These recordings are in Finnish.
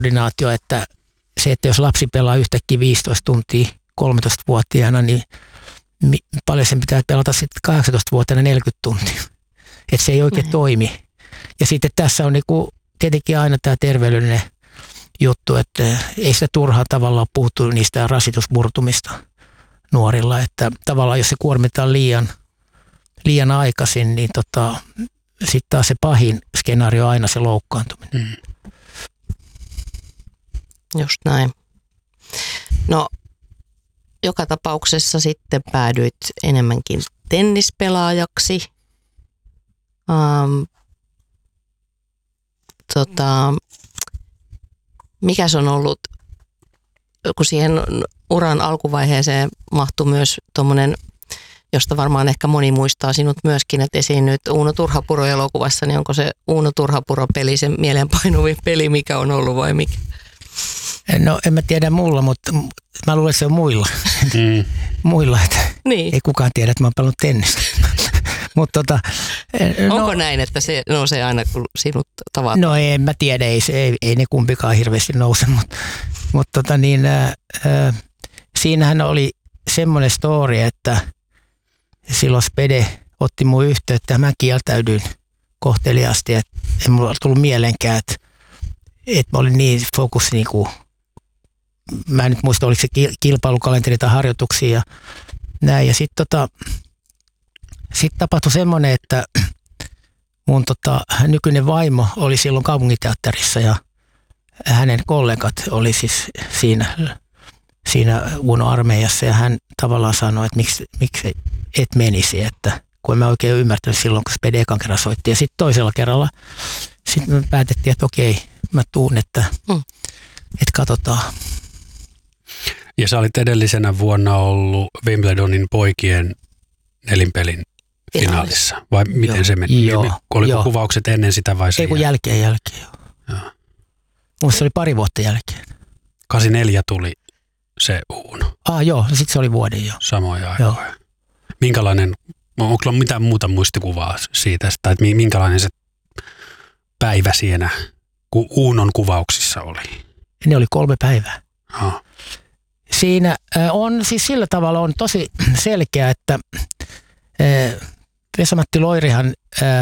koordinaatio, että se, että jos lapsi pelaa yhtäkkiä 15 tuntia 13-vuotiaana, niin paljon sen pitää pelata sitten 18-vuotiaana 40 tuntia. Että se ei oikein toimi. Ja sitten tässä on niinku tietenkin aina tämä terveydellinen juttu, että ei sitä turhaa tavallaan puhuttu niistä rasitusmurtumista nuorilla. Että tavallaan jos se kuormitaan liian aikaisin, niin sitten taas se pahin skenaario on aina se loukkaantuminen. Just näin. No, joka tapauksessa sitten päädyit enemmänkin tennispelaajaksi. Mikä se on ollut, kun siihen uran alkuvaiheeseen mahtui myös tuommoinen, josta varmaan ehkä moni muistaa sinut myöskin, että esiinnyt Uuno Turhapuro-elokuvassa, niin onko se Uuno Turhapuro-peli se mieleenpainuvin peli, mikä on ollut vai mikä? No en mä tiedä mulla, mutta mä luulen, että se on muilla. Muilla, että niin. Ei kukaan tiedä, että mä oon pelannut tennistä. Onko näin, että se nousee aina, kun sinut tavataan? No en mä tiedä, ei ne kumpikaan hirveästi nouse, mutta siinähän oli semmoinen story, että silloin Spede otti mun yhteyttä ja mä kieltäydyin kohteliaasti, että ei mulla tullut mielenkään, että mä olin niin fokus niinku, mä en nyt muista, oliko se kilpailukalenteri tai harjoituksia ja näin. Ja sitten sit tapahtui semmoinen, että mun nykyinen vaimo oli silloin kaupunginteatterissa ja hänen kollegat oli siis siinä Uno-armeijassa ja hän tavallaan sanoi, että miksi et menisi, että kun en mä oikein ymmärtänyt silloin, kun Spede ekan kerran soitti. Ja sitten toisella kerralla sitten me päätettiin, että okei, mä tuun, että katsotaan. Ja sä olit edellisenä vuonna ollut Wimbledonin poikien nelinpelin finaalissa. Vai miten se meni? Oliko kuvaukset ennen sitä vai sen? Ei kun jälkeen joo. Musta se oli pari vuotta jälkeen. 84 tuli se Uuno. Joo, sitten se oli vuoden jo. Samoja aikoja. Minkälainen, onko mitään muuta muistikuvaa siitä, tai että minkälainen se päivä siinä Uunon kuvauksissa oli? Ne oli 3 päivää. Oh. Siinä on siis sillä tavalla on tosi selkeä, että Vesa-Matti Loirihan,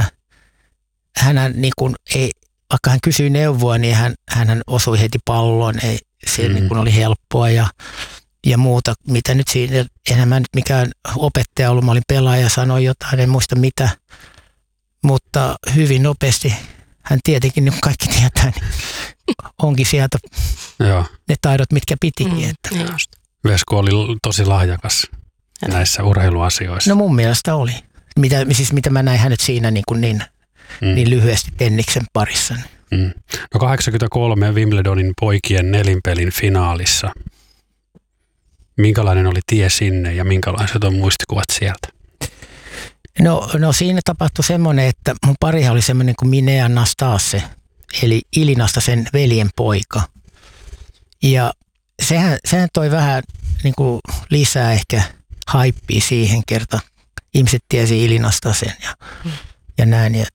hän niin kuin ei, vaikka hän kysyi neuvoa, niin hän osui heti palloon. Se niin kuin oli helppoa ja muuta, mitä nyt siinä, enhän mä nyt mikään opettaja ollut, mä olin pelaaja, sanoin jotain, en muista mitä, mutta hyvin nopeasti, hän tietenkin, niin kaikki tietää, niin onkin sieltä ne taidot, mitkä pitikin. Vesko oli tosi lahjakas näissä urheiluasioissa. No mun mielestä oli. Mitä mä näin hänet siinä niin lyhyesti tenniksen parissa. No 83 Wimbledonin poikien nelinpelin finaalissa. Minkälainen oli tie sinne ja minkälaiset on muistikuvat sieltä? No siinä tapahtui semmoinen, että mun parihan oli semmoinen kuin Minea Nastase, eli Ilinasta sen veljen poika. Ja sehän toi vähän niin kuin lisää ehkä haippia siihen kertaan. Ihmiset tiesi Ilinasta sen ja näin. Ja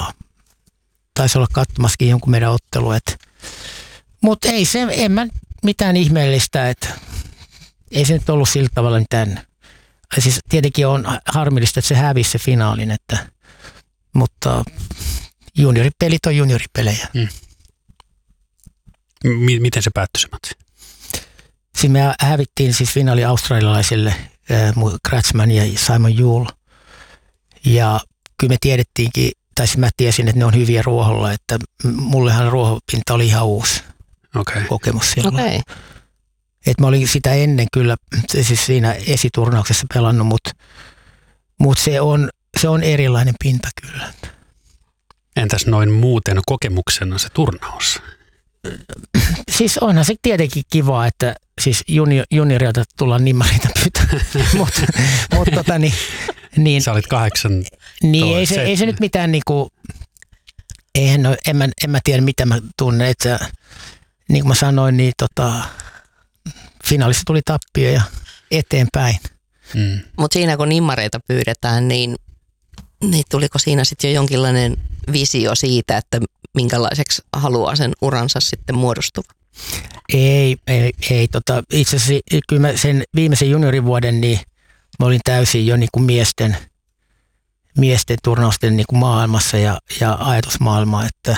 taisi olla katsomassakin jonkun meidän ottelu. Mutta en mä mitään ihmeellistä, että ei se nyt ollut sillä tavalla mitään. Siis tietenkin on harmillista, että se hävisi se finaalin, mutta junioripelit on junioripelejä. Miten se päättyi se matsi? Siinä me hävittiin siis finaali australialaisille Kratzman ja Simon Juul. Ja kyllä me tiedettiinkin, tai siis mä tiesin, että ne on hyviä ruoholla, että mullehan ruohopinta oli ihan uusi kokemus siellä. Okay. Et mä olin sitä ennen kyllä siis siinä esiturnauksessa pelannut, mutta se on erilainen pinta kyllä. Entäs noin muuten kokemuksena se turnaus? Siis onhan se tietenkin kiva, että siis juniorilta tullaan nimmareita pyytää, mutta niin. Sä olit 8. Niin ei se nyt mitään niinku, en mä tiedä mitä mä tunnen, että niin kuin mä sanoin, niin finaalissa tuli tappio ja eteenpäin. Mutta siinä kun nimmareita pyydetään, niin tuliko siinä sitten jo jonkinlainen visio siitä, että minkälaiseksi haluaa sen uransa sitten muodostuva? Ei. Itse asiassa kyllä mä sen viimeisen juniorivuoden, niin mä olin täysin jo niin kuin miesten turnausten niin kuin maailmassa ja ajatusmaailmaa, että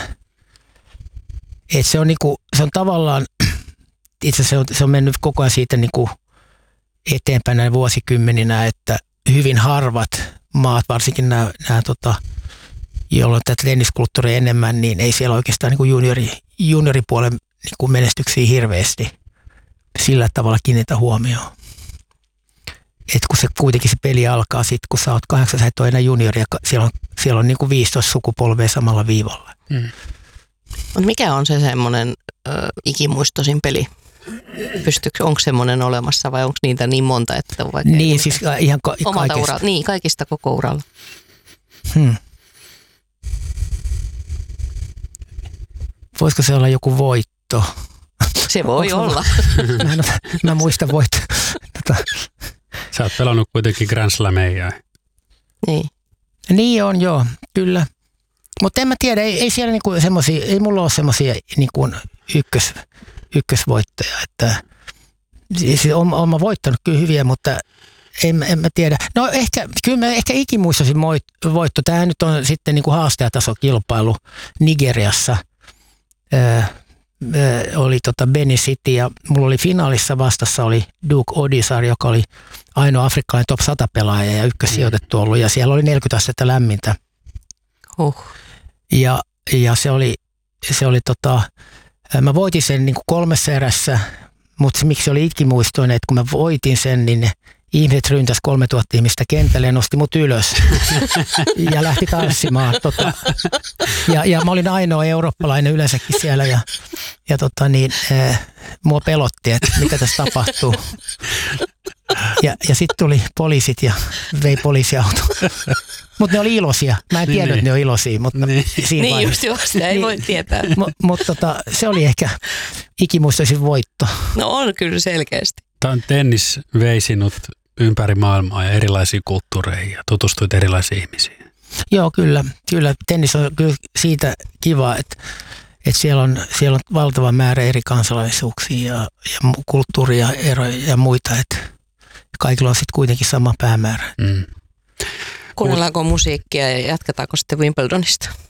se on, niin kuin, se on tavallaan, itse asiassa se on mennyt koko ajan siitä niin kuin eteenpäin näin vuosikymmeninä, että hyvin harvat maat, varsinkin nämä jolloin tätä tenniskulttuuria enemmän, niin ei siellä oikeastaan niin kuin junioripuolen niin kuin menestyksiä hirveästi sillä tavalla kiinnitä huomioon. Että kun se kuitenkin se peli alkaa sitten, kun sä oot 8, sä et ole enää juniori, ja siellä on niin kuin 15 sukupolvea samalla viivalla. Mutta mikä on se semmoinen ikimuistoisin peli? Onko semmoinen olemassa vai onko niitä niin monta, että vaikka niin, siis ihan omalta uralta. Niin, kaikista koko uralla. Voisiko se olla joku voitto? Se voi olla. Mä muistan voitto. Sä oot pelannut kuitenkin Grand Slameja. Niin on, joo, kyllä. Mutta en mä tiedä, ei siellä niinku semmosia, ei mulla ole semmosia niinku ykkösvoittoja, että siis on mä voittanut kyllä hyviä, mutta en mä tiedä. No kyllä mä ehkä ikimuistoisin voitto. Tämä nyt on sitten niinku haastajataso-kilpailu Nigeriassa. Oli Benin City ja mulla oli finaalissa vastassa oli Duke Odisar, joka oli ainoa afrikkalainen top 100 pelaaja ja ykkössijoitettu ollut ja siellä oli 40 astetta lämmintä. Ja se oli mä voitin sen niin kuin 3 erässä, mutta se miksi se oli ikimuistoinen, että kun mä voitin sen, niin ihmiset ryntäsi 3000 ihmistä kentälle ja nosti mut ylös ja lähti tanssimaan. Ja mä olin ainoa eurooppalainen yleensäkin siellä ja mua pelotti, että mitä tässä tapahtuu. Ja sitten tuli poliisit ja vei poliisiauto. Mutta ne oli iloisia. Mä en tiedä, että ne on iloisia. Mutta niin just joo, sitä ei voi tietää. Mutta se oli ehkä ikimuistoisin voitto. No on kyllä selkeästi. Tennis vei sinut ympäri maailmaa ja erilaisiin kulttuureihin ja tutustuit erilaisiin ihmisiin. Joo, kyllä. Tennis on kyllä siitä kiva, että siellä on valtava määrä eri kansalaisuuksia ja kulttuuria, eroja ja muita. Että kaikilla on sitten kuitenkin sama päämäärä. Kuunnellaanko musiikkia ja jatketaanko sitten Wimbledonista?